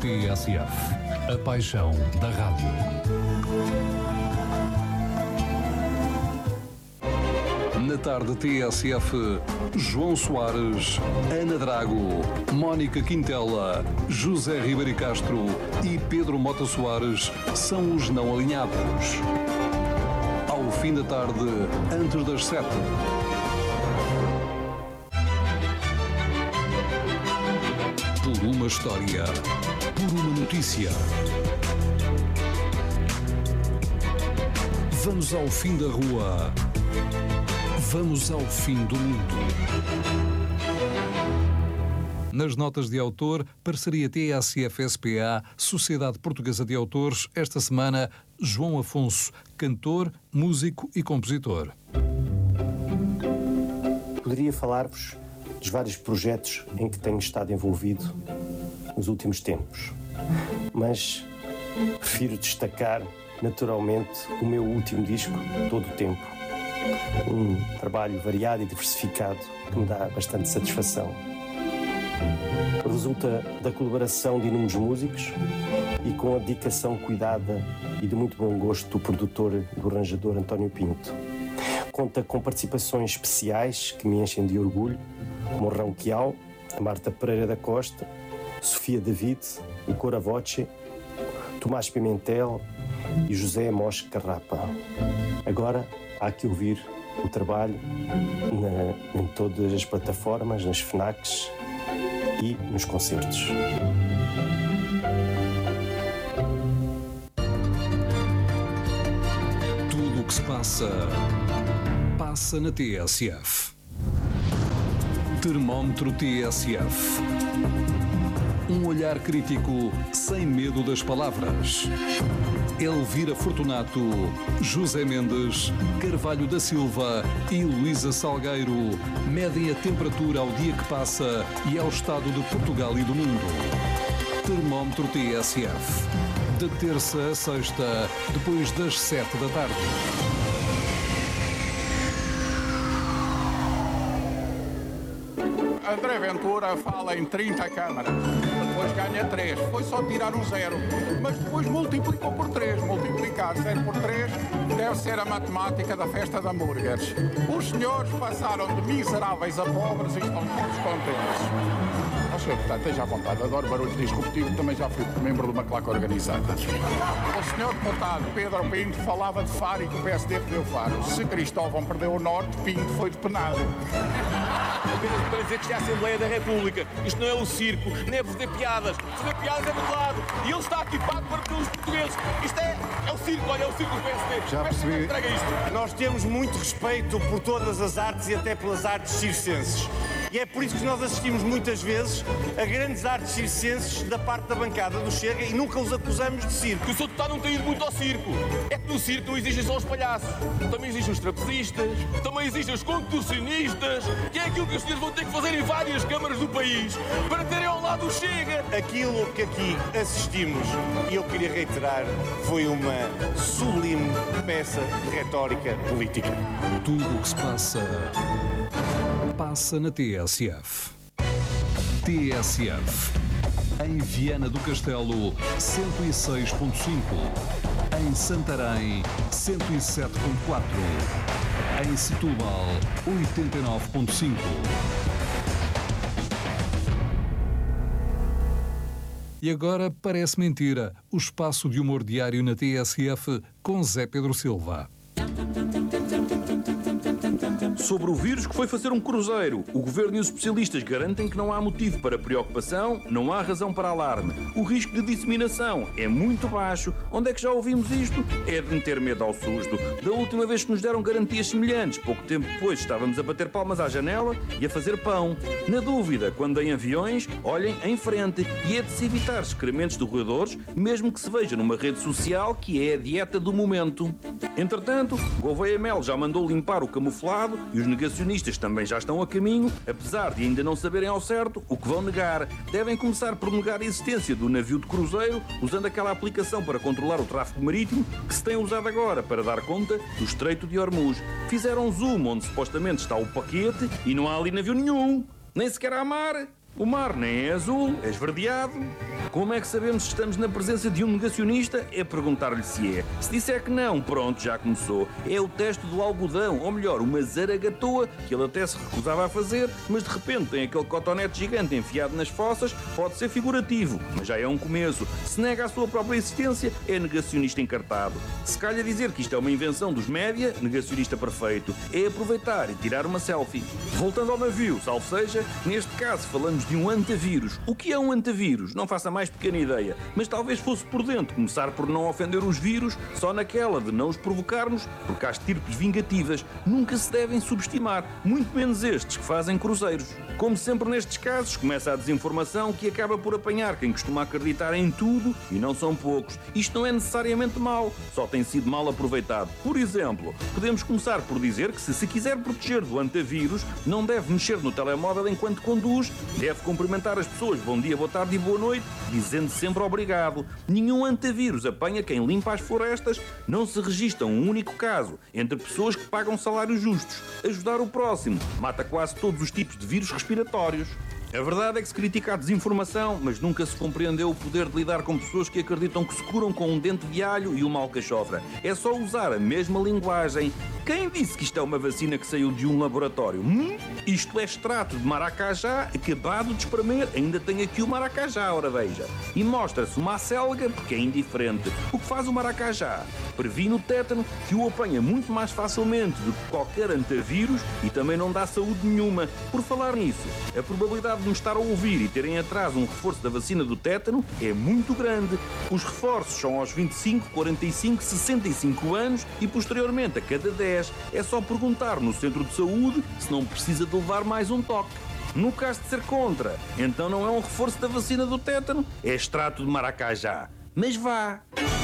TSF, a paixão da rádio. Na tarde TSF, João Soares, Ana Drago, Mónica Quintela, José Ribeiro Castro e Pedro Mota Soares são os não alinhados. Ao fim da tarde, antes das 7. Por uma história, por uma notícia. Vamos ao fim da rua. Vamos ao fim do mundo. Nas notas de autor, parceria TSF-SPA, Sociedade Portuguesa de Autores, esta semana, João Afonso, cantor, músico e compositor. Poderia falar-vos dos vários projetos em que tenho estado envolvido nos últimos tempos, mas prefiro destacar, naturalmente, o meu último disco, Todo o Tempo. Um trabalho variado e diversificado que me dá bastante satisfação. Resulta da colaboração de inúmeros músicos e com a dedicação cuidada e de muito bom gosto do produtor e do arranjador António Pinto. Conta com participações especiais que me enchem de orgulho, como o Rão Quial, a Marta Pereira da Costa, Sofia David, o Cora Voce, Tomás Pimentel e José Mosque Carrapa. Agora há que ouvir o trabalho em todas as plataformas, nas FNACs e nos concertos. Tudo o que se passa, passa na TSF. Termómetro TSF. Um olhar crítico, sem medo das palavras. Elvira Fortunato, José Mendes, Carvalho da Silva e Luísa Salgueiro medem a temperatura ao dia que passa e ao estado de Portugal e do mundo. Termómetro TSF. De terça a sexta, depois das 7 da tarde. André Ventura fala em 30 câmaras, depois ganha 3, foi só tirar um 0, mas depois multiplicou por 3, multiplicar 0 por 3 deve ser a matemática da festa de hambúrgueres. Os senhores passaram de miseráveis a pobres e estão todos contentes. Ó, senhor deputado, esteja à vontade, adoro barulho disruptivo, também já fui membro de uma claque organizada. O senhor deputado Pedro Pinto falava de Faro e que o PSD perdeu Faro. Se Cristóvão perdeu o Norte, Pinto foi depenado. Apenas para dizer que isto é a Assembleia da República. Isto não é um circo, nem é fazer piadas. Fazer piadas é do outro lado. E ele está aqui pago para pelos portugueses. Isto é o circo, olha, é o circo do PSD. Já percebi. Entrega isto. Nós temos muito respeito por todas as artes e até pelas artes circenses. E é por isso que nós assistimos muitas vezes a grandes artes circenses da parte da bancada do Chega e nunca os acusamos de circo. Que o Sr. Deputado não tem ido muito ao circo. É que no circo não existem só os palhaços. Também existem os trapezistas, também existem os contorcionistas, que é aquilo que os senhores vão ter que fazer em várias câmaras do país para terem ao lado o Chega. Aquilo que aqui assistimos, e eu queria reiterar, foi uma sublime peça de retórica política. Tudo o que se passa, passa na TSF. TSF. Em Viana do Castelo, 106.5. Em Santarém, 107.4. Em Setúbal, 89.5. E agora parece mentira, o espaço de humor diário na TSF com Zé Pedro Silva. Sobre o vírus que foi fazer um cruzeiro, o Governo e os especialistas garantem que não há motivo para preocupação, não há razão para alarme. O risco de disseminação é muito baixo. Onde é que já ouvimos isto? É de meter medo ao susto. Da última vez que nos deram garantias semelhantes, pouco tempo depois estávamos a bater palmas à janela e a fazer pão. Na dúvida, quando em aviões, olhem em frente e é de se evitar excrementos de roedores, mesmo que se veja numa rede social que é a dieta do momento. Entretanto, Gouveia Mel já mandou limpar o camuflado e os negacionistas também já estão a caminho, apesar de ainda não saberem ao certo o que vão negar. Devem começar por negar a existência do navio de cruzeiro, usando aquela aplicação para controlar o tráfego marítimo que se tem usado agora para dar conta do Estreito de Hormuz. Fizeram zoom onde supostamente está o paquete e não há ali navio nenhum, nem sequer há mar. O mar nem é azul, é esverdeado. Como é que sabemos se estamos na presença de um negacionista? É perguntar-lhe se é. Se disser que não, pronto, já começou. É o teste do algodão, ou melhor, uma zaragatoa, que ele até se recusava a fazer, mas de repente tem aquele cotonete gigante enfiado nas fossas, pode ser figurativo, mas já é um começo. Se nega a sua própria existência, é negacionista encartado. Se calhar dizer que isto é uma invenção dos média, negacionista perfeito, é aproveitar e tirar uma selfie. Voltando ao navio, salvo seja, neste caso falamos de um antavírus. O que é um antavírus? Não faça mais pequena ideia, mas talvez fosse prudente começar por não ofender os vírus, só naquela de não os provocarmos, porque há estirpes vingativas nunca se devem subestimar, muito menos estes que fazem cruzeiros. Como sempre nestes casos, começa a desinformação que acaba por apanhar quem costuma acreditar em tudo, e não são poucos. Isto não é necessariamente mau, só tem sido mal aproveitado. Por exemplo, podemos começar por dizer que se quiser proteger do antavírus, não deve mexer no telemóvel enquanto conduz, deve cumprimentar as pessoas bom dia, boa tarde e boa noite, dizendo sempre obrigado. Nenhum antavírus apanha quem limpa as florestas, não se registra um único caso entre pessoas que pagam salários justos. Ajudar o próximo mata quase todos os tipos de vírus respiratórios. A verdade é que se critica a desinformação, mas nunca se compreendeu o poder de lidar com pessoas que acreditam que se curam com um dente de alho e uma alcachofra. É só usar a mesma linguagem. Quem disse que isto é uma vacina que saiu de um laboratório? Isto é extrato de maracajá acabado de espremer. Ainda tem aqui o maracajá, ora veja. E mostra-se uma acelga porque é indiferente. O que faz o maracajá? Previne o tétano, que o apanha muito mais facilmente do que qualquer antavírus e também não dá saúde nenhuma. Por falar nisso, a probabilidade de me estar a ouvir e terem atrás um reforço da vacina do tétano é muito grande. Os reforços são aos 25, 45, 65 anos e posteriormente a cada 10. É só perguntar no centro de saúde se não precisa de levar mais um toque. No caso de ser contra, então não é um reforço da vacina do tétano, é extrato de maracajá. Mas vá!